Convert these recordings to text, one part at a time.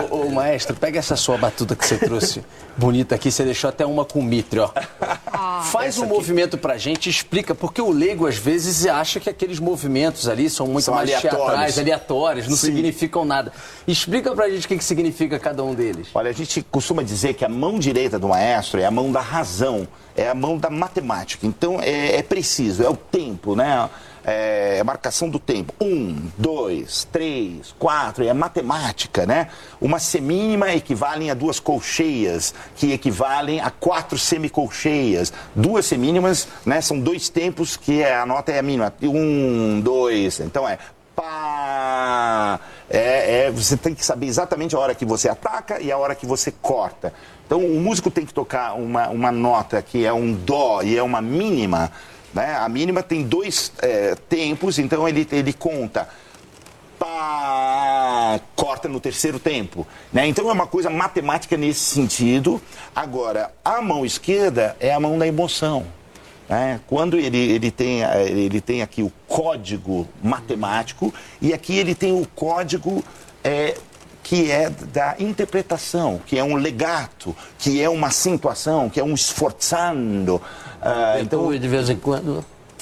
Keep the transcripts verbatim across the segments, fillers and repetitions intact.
Ô, ô, maestro, pega essa sua batuta que você trouxe bonita aqui, você deixou até uma com mitre, ó. Ah, Faz um aqui. movimento pra gente, explica, porque o leigo às vezes acha que aqueles movimentos ali são muito são mais aleatórios. teatrais, aleatórios, não Sim. significam nada. Explica pra gente o que, que significa cada um deles. Olha, a gente costuma dizer que a mão direita do maestro é a mão da razão, é a mão da matemática. Então é, é preciso, é o tempo, né? É a marcação do tempo. Um, dois, três, quatro, é a matemática, né? Uma semínima equivale a duas colcheias, que equivalem a quatro semicolcheias. Duas semínimas, né? São dois tempos que a nota é a mínima. Um, dois, então é pá. É, é, você tem que saber exatamente a hora que você ataca e a hora que você corta. Então o músico tem que tocar uma, uma nota que é um dó e é uma mínima. Né? A mínima tem dois é, tempos, então ele, ele conta, pá, corta no terceiro tempo. Né? Então é uma coisa matemática nesse sentido. Agora, a mão esquerda é a mão da emoção. Né? Quando ele, ele, tem, ele tem aqui o código matemático e aqui ele tem o código... É, que é da interpretação, que é um legato, que é uma acentuação, que é um esforçando. Uh, então, de vez em quando,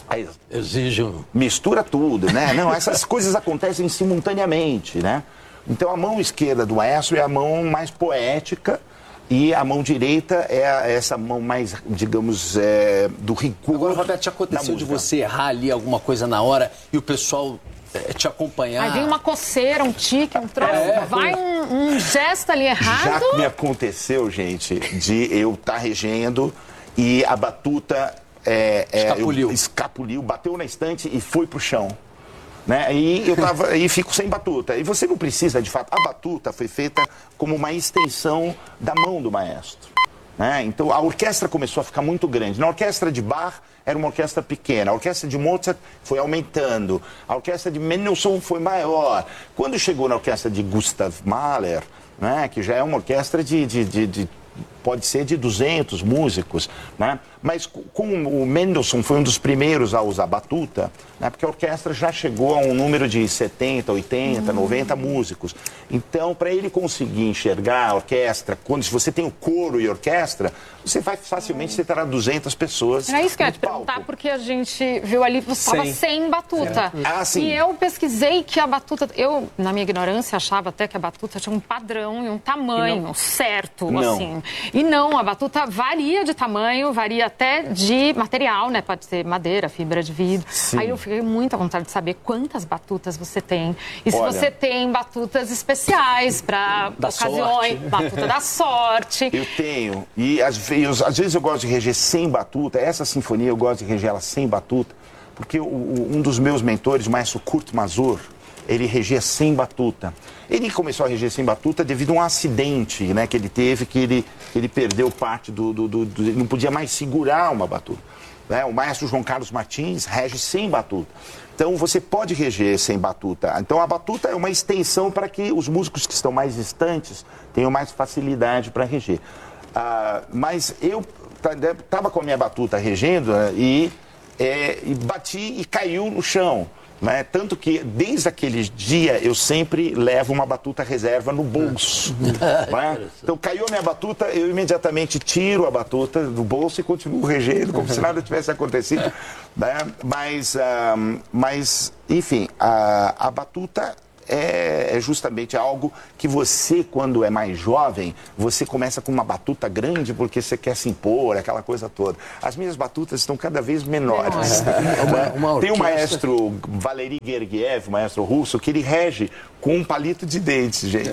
exige um... Mistura tudo, né? Não, essas coisas acontecem simultaneamente, né? Então, a mão esquerda do maestro é a mão mais poética e a mão direita é a, essa mão mais, digamos, é, do rigor. Agora, Roberto, já aconteceu de você errar ali alguma coisa na hora e o pessoal... te acompanhar. Aí vem uma coceira, um tique, um troço, é, vai um, um gesto ali errado. Já me aconteceu, gente, de eu estar tá regendo e a batuta é, é, escapuliu. Eu, escapuliu, bateu na estante e foi pro chão. Né? E eu tava, e fico sem batuta. E você não precisa, de fato, a batuta foi feita como uma extensão da mão do maestro. Né? Então a orquestra começou a ficar muito grande. Na orquestra de Bach era uma orquestra pequena, a orquestra de Mozart foi aumentando, a orquestra de Mendelssohn foi maior. Quando chegou na orquestra de Gustav Mahler, né, que já é uma orquestra de, de, de, de pode ser de duzentos músicos, né? Mas com o Mendelssohn foi um dos primeiros a usar batuta, né? Porque a orquestra já chegou a um número de setenta, oitenta, uhum. noventa músicos. Então, para ele conseguir enxergar a orquestra, quando se você tem o coro e orquestra, você vai facilmente uhum. você terá duzentas pessoas. Era isso que eu ia te perguntar, porque a gente viu ali, você estava sem batuta. É. Ah, sim. E eu pesquisei que a batuta, eu, na minha ignorância, achava até que a batuta tinha um padrão e um tamanho e certo, não. assim. E não, a batuta varia de tamanho, varia até de material, né? Pode ser madeira, fibra de vidro. Sim. Aí eu fiquei muito à vontade de saber quantas batutas você tem. E se Olha, você tem batutas especiais para ocasiões, sorte. Batuta da sorte. Eu tenho. E às vezes, às vezes eu gosto de reger sem batuta. Essa sinfonia eu gosto de reger ela sem batuta, porque o, o, um dos meus mentores, o maestro Kurt Masur, ele regia sem batuta. Ele começou a reger sem batuta devido a um acidente, né, que ele teve, que ele, ele perdeu parte do, do, do, do... Ele não podia mais segurar uma batuta. Né? O maestro João Carlos Martins rege sem batuta. Então, você pode reger sem batuta. Então, a batuta é uma extensão para que os músicos que estão mais distantes tenham mais facilidade para reger. Ah, mas eu estava com a minha batuta regendo, né, e, é, e bati e caiu no chão. Né? Tanto que, desde aquele dia, eu sempre levo uma batuta reserva no bolso. Né? Então, caiu a minha batuta, eu imediatamente tiro a batuta do bolso e continuo regendo, como se nada tivesse acontecido. Né? Mas, um, mas, enfim, a, a batuta é, é justamente algo que você, quando é mais jovem, você começa com uma batuta grande porque você quer se impor, aquela coisa toda. As minhas batutas estão cada vez menores. É uma, uma Tem o maestro Valery Gergiev, o maestro russo, que ele rege com um palito de dentes, gente.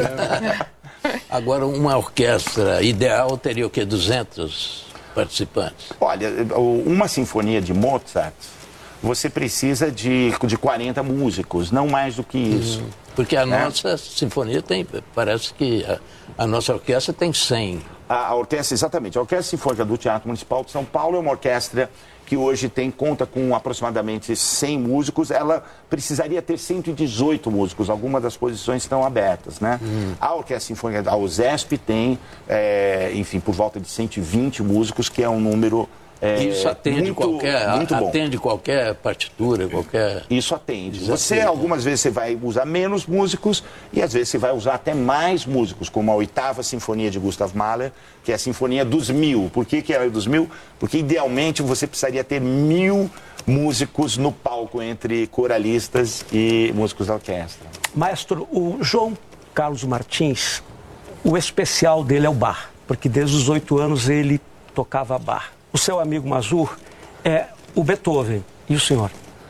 É, é. Agora, uma orquestra ideal teria o quê? duzentos participantes? Olha, uma sinfonia de Mozart, você precisa de, de quarenta músicos, não mais do que isso. Uhum. Porque a né? nossa sinfonia tem, parece que a, a nossa orquestra tem cem. A, a orquestra, exatamente. A Orquestra Sinfônica do Teatro Municipal de São Paulo é uma orquestra que hoje tem, conta com aproximadamente cem músicos. Ela precisaria ter cento e dezoito músicos, algumas das posições estão abertas, né? Uhum. A Orquestra Sinfônica da USESP tem, é, enfim, por volta de cento e vinte músicos, que é um número É, isso atende, muito, qualquer, muito bom. atende qualquer partitura, qualquer... Isso atende. Isso você, atende. algumas vezes, você vai usar menos músicos e, às vezes, você vai usar até mais músicos, como a oitava Sinfonia de Gustav Mahler, que é a Sinfonia dos Mil. Por que que ela é dos mil? Porque, idealmente, você precisaria ter mil músicos no palco, entre coralistas e músicos da orquestra. Maestro, o João Carlos Martins, o especial dele é o bar, porque desde os oito anos ele tocava bar. O seu amigo Mazur é o Beethoven. E o senhor?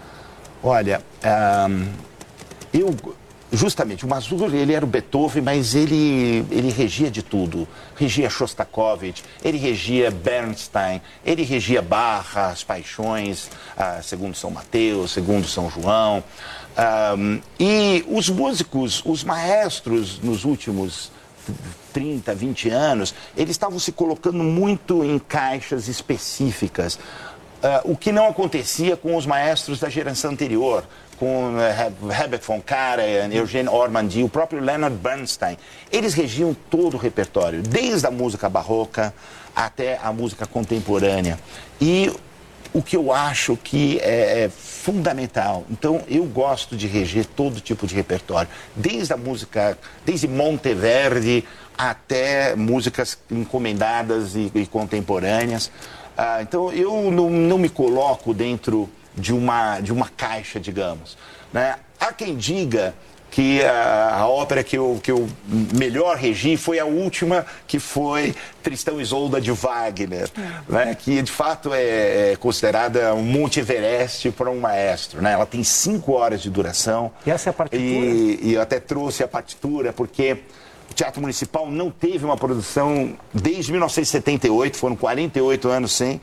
Olha, um, eu... Justamente, o Mazur, ele era o Beethoven, mas ele, ele regia de tudo. Regia Shostakovich, ele regia Bernstein, ele regia Bach, As Paixões, ah, segundo São Mateus, segundo São João. Um, e os músicos, os maestros, nos últimos trinta, vinte anos, eles estavam se colocando muito em caixas específicas. Uh, o que não acontecia com os maestros da geração anterior, com uh, Herbert von Karajan, Eugene Ormandy, o próprio Leonard Bernstein. Eles regiam todo o repertório, desde a música barroca até a música contemporânea. E o que eu acho que é, é fundamental, então eu gosto de reger todo tipo de repertório, desde a música, desde Monteverdi até músicas encomendadas e, e contemporâneas. Ah, então, eu não, não me coloco dentro de uma, de uma caixa, digamos. Né? Há quem diga que a, a ópera que eu, que eu melhor regi foi a última, que foi Tristão e Isolda de Wagner, é. né? Que de fato é, é considerada um Monte Everest para um maestro. Né? Ela tem cinco horas de duração. E essa é a partitura? E, e eu até trouxe a partitura, porque o Teatro Municipal não teve uma produção desde mil novecentos e setenta e oito, foram quarenta e oito anos sem,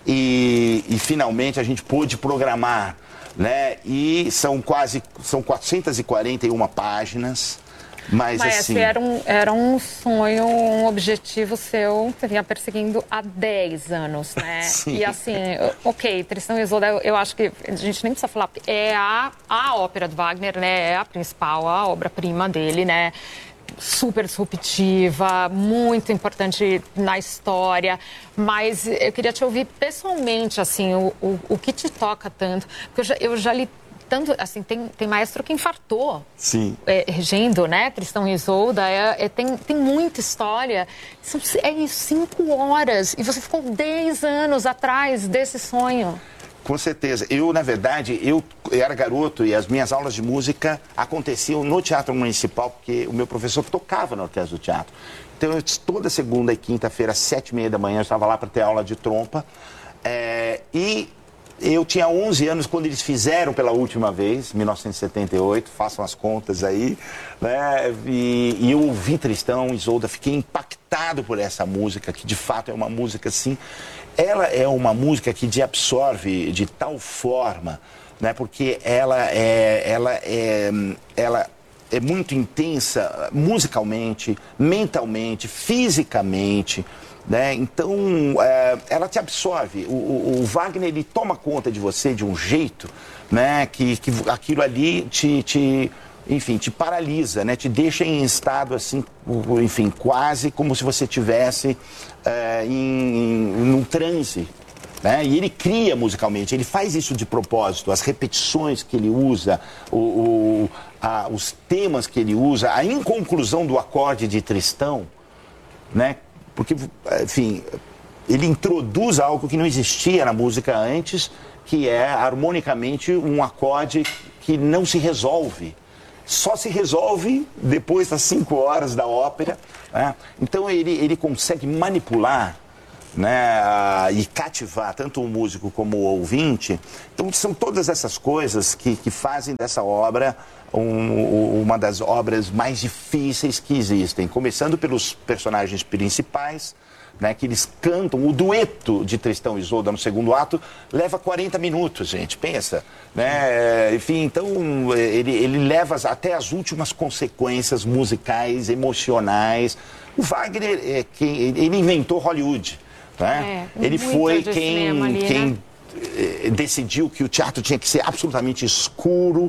e, e finalmente a gente pôde programar, né? E são quase, são quatrocentas e quarenta e uma páginas, mas, mas assim... era um, era um sonho, um objetivo seu, que você vinha perseguindo há dez anos, né? Sim. E assim, ok, Tristão e Isolda, eu acho que a gente nem precisa falar, é a, a ópera do Wagner, né? É a principal, a obra-prima dele, né? Super disruptiva, muito importante na história, mas eu queria te ouvir pessoalmente, assim, o, o, o que te toca tanto, porque eu já, eu já li tanto, assim, tem, tem maestro que infartou. Sim. É, regendo, né, Tristão e Isolda, é, é, tem, tem muita história, são, é isso, cinco horas, e você ficou dez anos atrás desse sonho. Com certeza. Eu, na verdade, eu era garoto e as minhas aulas de música aconteciam no Teatro Municipal, porque o meu professor tocava na orquestra do teatro. Então, eu, toda segunda e quinta-feira, às sete e meia da manhã, eu estava lá para ter aula de trompa. É, e eu tinha onze anos quando eles fizeram pela última vez, em mil novecentos e setenta e oito, façam as contas aí, né? E, e eu ouvi Tristão e Isolda, fiquei impactado por essa música, que de fato é uma música assim... Ela é uma música que te absorve de tal forma, né? Porque ela é, ela é, ela é muito intensa musicalmente, mentalmente, fisicamente, né? Então, é, ela te absorve. O, o, o Wagner, ele toma conta de você de um jeito, né? Que, que aquilo ali te... te enfim, te paralisa, né? Te deixa em estado, assim, enfim, quase como se você estivesse uh, em, em num transe, né? E ele cria musicalmente, ele faz isso de propósito, as repetições que ele usa, o, o, a, os temas que ele usa, a inconclusão do acorde de Tristão, né? Porque, enfim, ele introduz algo que não existia na música antes, que é, harmonicamente, um acorde que não se resolve. Só se resolve depois das cinco horas da ópera, né? Então ele, ele consegue manipular, né, e cativar tanto o músico como o ouvinte. Então são todas essas coisas que, que fazem dessa obra um, uma das obras mais difíceis que existem. Começando pelos personagens principais, né, que eles cantam. O dueto de Tristão e Isolda no segundo ato leva quarenta minutos, gente, pensa, né? Enfim, então ele, ele leva até as últimas consequências musicais, emocionais. O Wagner, é quem, ele inventou Hollywood, né? É, ele foi quem, ali, quem né? decidiu que o teatro tinha que ser absolutamente escuro,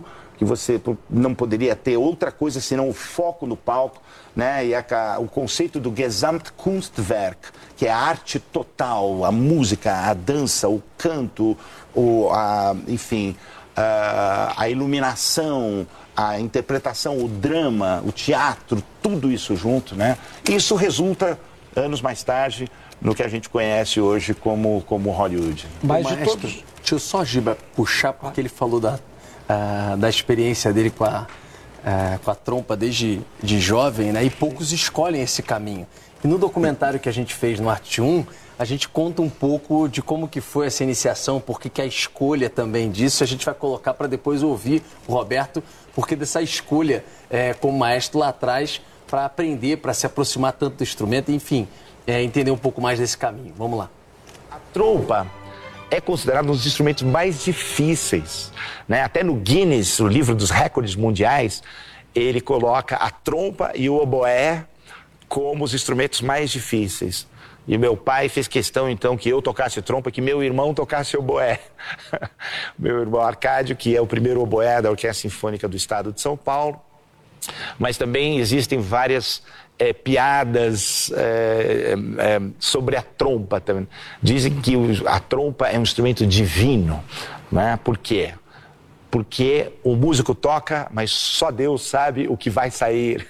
que você não poderia ter outra coisa senão o foco no palco, né? E a, o conceito do Gesamtkunstwerk, que é a arte total, a música, a dança, o canto, o, a, enfim, a, a iluminação, a interpretação, o drama, o teatro, tudo isso junto, né? Isso resulta, anos mais tarde, no que a gente conhece hoje como, como Hollywood. Mas de todos... Deixa eu só, Giba, puxar, porque ele falou da, uh, da experiência dele com a, uh, com a trompa desde de jovem, né? E poucos escolhem esse caminho. E no documentário que a gente fez no Arte um, a gente conta um pouco de como que foi essa iniciação, por que que a escolha também disso. A gente vai colocar para depois ouvir o Roberto, porque dessa escolha é, como maestro lá atrás, para aprender, para se aproximar tanto do instrumento, enfim... É, entender um pouco mais desse caminho. Vamos lá. A trompa é considerada um dos instrumentos mais difíceis, né? Até no Guinness, o livro dos recordes mundiais, ele coloca a trompa e o oboé como os instrumentos mais difíceis. E meu pai fez questão, então, que eu tocasse trompa, que meu irmão tocasse oboé. Meu irmão Arcádio, que é o primeiro oboé da Orquestra Sinfônica do Estado de São Paulo. Mas também existem várias... É, piadas é, é, sobre a trompa também. Dizem que o, a trompa é um instrumento divino, né? Por quê? Porque o músico toca, mas só Deus sabe o que vai sair.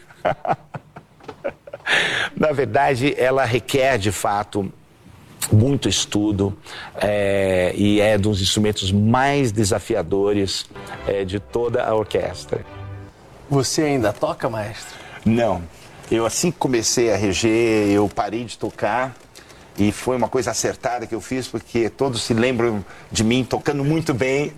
Na verdade, ela requer, de fato, muito estudo é, e é um dos instrumentos mais desafiadores é, de toda a orquestra. Você ainda toca, maestro? Não. Eu, assim que comecei a reger, eu parei de tocar e foi uma coisa acertada que eu fiz, porque todos se lembram de mim tocando muito bem.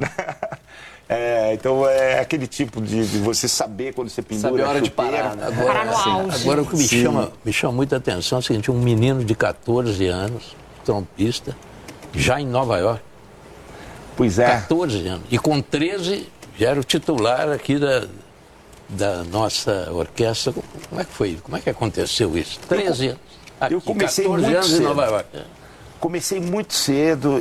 É, então é aquele tipo de, de você saber quando você pendura. Saber a hora a de parar, né? Agora, parar no assim, auge. agora o que me Sim. chama, me chama muita atenção é o seguinte, um menino de catorze anos, trompista, já em Nova York. Pois é. catorze anos. E com treze já era o titular aqui da... da nossa orquestra. Como é que foi? Como é que aconteceu isso? treze anos. Eu comecei catorze muito anos cedo. em Nova York. Comecei muito cedo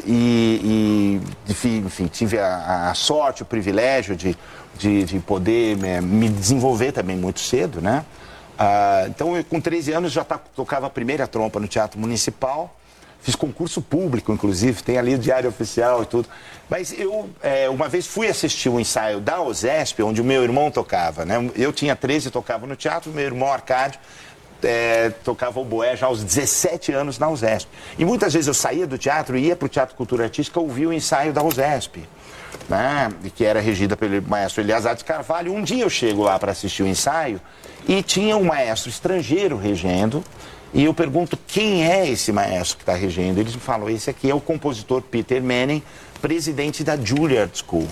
e, e enfim, tive a, a sorte, o privilégio de, de, de poder me, me desenvolver também muito cedo, né? Ah, então, eu, com treze anos, já tá, tocava a primeira trompa no Teatro Municipal. Fiz concurso público, inclusive, tem ali o Diário Oficial e tudo. Mas eu, é, uma vez, fui assistir um ensaio da OSESP, onde o meu irmão tocava, né? Eu tinha treze, tocava no teatro, meu irmão Arcádio é, tocava oboé já aos dezessete anos na OSESP. E muitas vezes eu saía do teatro e ia para o Teatro Cultura Artística ouvir o ensaio da OSESP, né? Que era regida pelo maestro Eliasar de Carvalho. Um dia eu chego lá para assistir o ensaio e tinha um maestro estrangeiro regendo. E eu pergunto quem é esse maestro que está regendo. Eles me falam, esse aqui é o compositor Peter Manning, presidente da Juilliard School.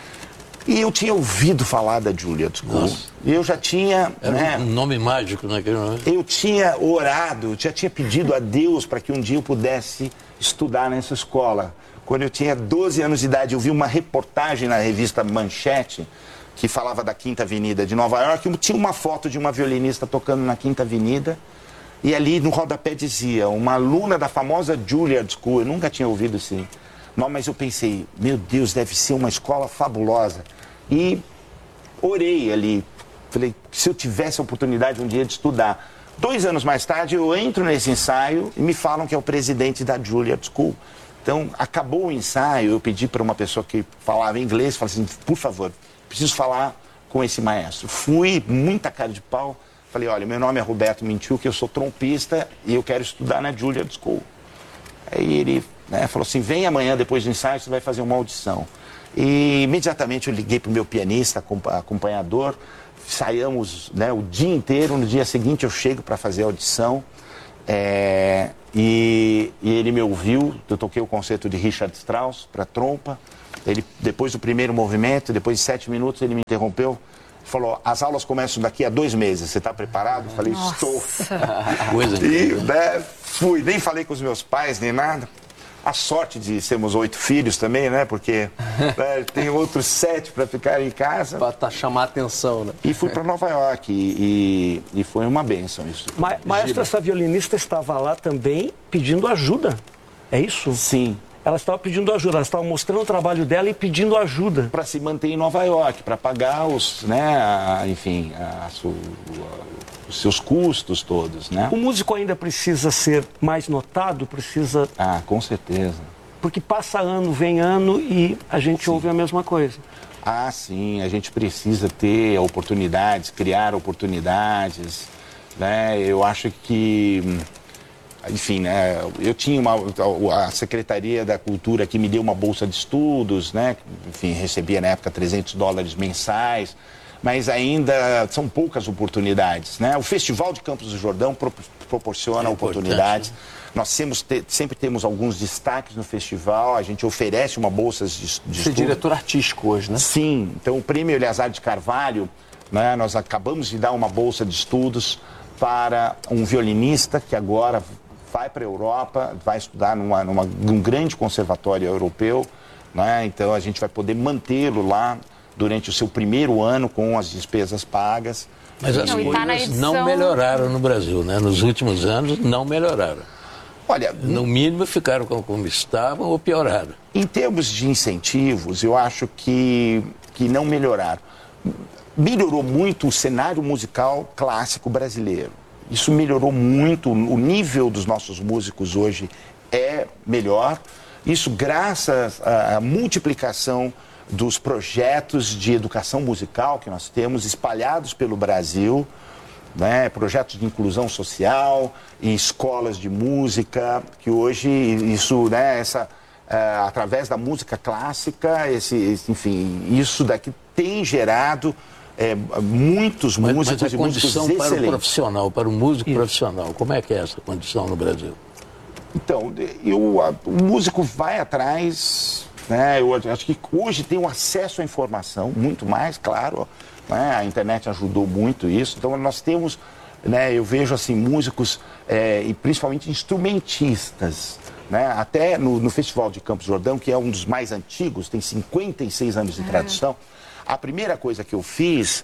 E eu tinha ouvido falar da Juilliard School. Nossa. E eu já tinha... Era né, um nome mágico naquele momento. eu tinha orado, já tinha pedido a Deus para que um dia eu pudesse estudar nessa escola. Quando eu tinha doze anos de idade, eu vi uma reportagem na revista Manchete, que falava da Quinta Avenida de Nova York. Tinha uma foto de uma violinista tocando na Quinta Avenida. E ali no rodapé dizia, uma aluna da famosa Juilliard School. Eu nunca tinha ouvido assim. Não, mas eu pensei, meu Deus, deve ser uma escola fabulosa. E orei ali. Falei, se eu tivesse a oportunidade um dia de estudar. Dois anos mais tarde, eu entro nesse ensaio e me falam que é o presidente da Juilliard School. Então, acabou o ensaio, eu pedi para uma pessoa que falava inglês, falei assim, por favor, preciso falar com esse maestro. Fui, muita cara de pau. Falei, olha, meu nome é Roberto Mintiuk, eu sou trompista e eu quero estudar na Juilliard School. Aí ele, né, falou assim, vem amanhã depois do ensaio, você vai fazer uma audição. E imediatamente eu liguei para o meu pianista, acompanhador, saímos, né, o dia inteiro, no dia seguinte eu chego para fazer a audição. É, e, e ele me ouviu, eu toquei o concerto de Richard Strauss para trompa. Ele, depois do primeiro movimento, depois de sete minutos, ele me interrompeu. Falou, as aulas começam daqui a dois meses, você está preparado? Eu falei, Nossa. estou. Coisa E né, fui, nem falei com os meus pais, nem nada. A sorte de sermos oito filhos também, né? Porque né, tem outros sete para ficar em casa. Para tá, chamar a atenção, né? E fui para Nova York e, e, e foi uma bênção isso. Ma maestro, essa violinista estava lá também pedindo ajuda, é isso? Sim. Ela estava pedindo ajuda, ela estava mostrando o trabalho dela e pedindo ajuda. Para se manter em Nova York, para pagar os, né, a, enfim, a, a, os seus custos todos, né? O músico ainda precisa ser mais notado, precisa... Ah, com certeza. Porque passa ano, vem ano e a gente sim. ouve a mesma coisa. Ah, sim, a gente precisa ter oportunidades, criar oportunidades, né? Eu acho que... Enfim, né, eu tinha uma, a Secretaria da Cultura que me deu uma bolsa de estudos, né, enfim, recebia na época trezentos dólares mensais, mas ainda são poucas oportunidades, né? O Festival de Campos do Jordão pro, proporciona é oportunidades. Nós temos, te, sempre temos alguns destaques no festival, a gente oferece uma bolsa de, de estudos. Você é diretor artístico hoje, né? Sim, então o Prêmio Eleazar de Carvalho, né, nós acabamos de dar uma bolsa de estudos para um violinista que agora vai para a Europa, vai estudar numa, numa, num grande conservatório europeu, né? Então a gente vai poder mantê-lo lá durante o seu primeiro ano com as despesas pagas. Mas as não, coisas tá edição... não melhoraram no Brasil, né? Nos últimos anos não melhoraram. Olha, no mínimo ficaram como estavam ou pioraram. Em termos de incentivos, eu acho que, que não melhoraram. Melhorou muito o cenário musical clássico brasileiro. Isso melhorou muito, o nível dos nossos músicos hoje é melhor. Isso graças à multiplicação dos projetos de educação musical que nós temos espalhados pelo Brasil, né? Projetos de inclusão social e escolas de música, que hoje isso, né, essa, uh, através da música clássica, esse, esse, enfim, isso daqui tem gerado É, muitos mas, músicos mas a e músicos condição para excelentes. o profissional, para o músico Isso. profissional, como é que é essa condição no Brasil? Então, eu, a, o músico vai atrás, né? Eu acho que hoje tem um acesso à informação, muito mais, claro, né? A internet ajudou muito isso. Então, nós temos, né, eu vejo assim, músicos, é, e principalmente instrumentistas, né? Até no, no Festival de Campos do Jordão, que é um dos mais antigos, tem cinquenta e seis anos de tradição. A primeira coisa que eu fiz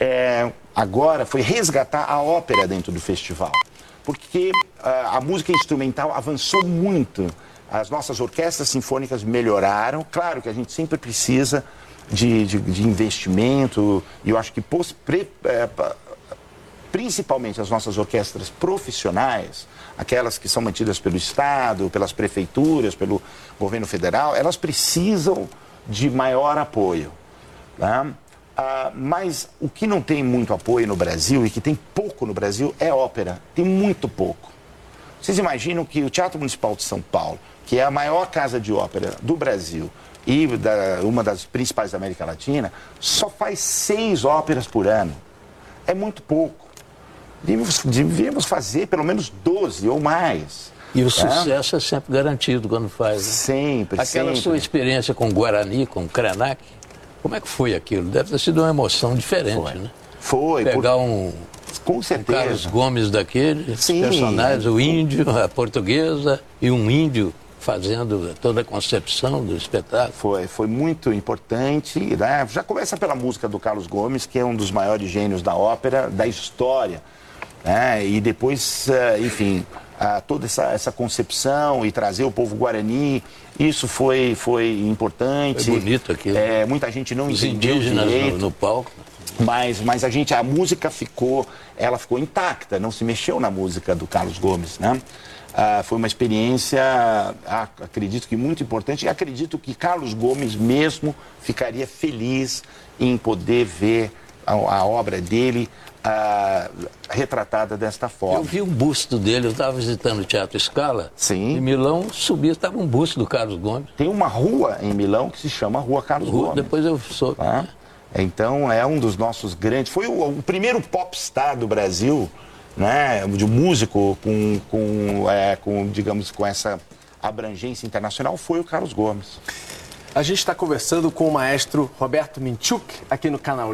é, agora foi resgatar a ópera dentro do festival. Porque uh, a música instrumental avançou muito. As nossas orquestras sinfônicas melhoraram. Claro que a gente sempre precisa de, de, de investimento. E eu acho que pos, pre, é, principalmente as nossas orquestras profissionais, aquelas que são mantidas pelo Estado, pelas prefeituras, pelo governo federal, elas precisam de maior apoio. Né? Ah, mas o que não tem muito apoio no Brasil e que tem pouco no Brasil é ópera. Tem muito pouco. Vocês imaginam que o Teatro Municipal de São Paulo, que é a maior casa de ópera do Brasil e da, uma das principais da América Latina, só faz seis óperas por ano. É muito pouco. Devíamos, devíamos fazer pelo menos doze ou mais. E o sucesso é, é sempre garantido quando faz. Né? Sempre, Aquela sempre. sua experiência com Guarani, com Krenak, como é que foi aquilo? Deve ter sido uma emoção diferente, foi. né? Foi. Pegar por... um, Com certeza. um Carlos Gomes daqueles Sim. personagens, o índio, a portuguesa e um índio fazendo toda a concepção do espetáculo. Foi, foi muito importante, né? Já começa pela música do Carlos Gomes, que é um dos maiores gênios da ópera, da história, né? E depois, enfim, toda essa, essa concepção e trazer o povo guarani, isso foi, foi importante. Foi bonito aquilo. É, muita gente não Os entendeu indígenas direito. No, no palco. Mas, mas a gente, a música ficou, ela ficou intacta, não se mexeu na música do Carlos Gomes, né? Ah, foi uma experiência, ah, acredito que muito importante, e acredito que Carlos Gomes mesmo ficaria feliz em poder ver a, a obra dele ah, retratada desta forma. Eu vi um busto dele, eu estava visitando o Teatro Scala. Sim. Em Milão, subia, estava um busto do Carlos Gomes. Tem uma rua em Milão que se chama Rua Carlos Rua, Gomes. depois eu soube. Ah, então é um dos nossos grandes, foi o, o primeiro popstar do Brasil, né, de um músico com, com, é, com, digamos, com essa abrangência internacional, foi o Carlos Gomes. A gente está conversando com o maestro Roberto Minchuk aqui no canal